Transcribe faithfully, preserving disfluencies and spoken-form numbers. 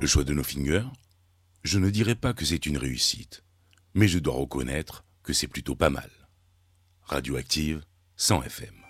Le choix de No Finger, je ne dirais pas que c'est une réussite, mais je dois reconnaître que c'est plutôt pas mal. Radioactive, cent F M.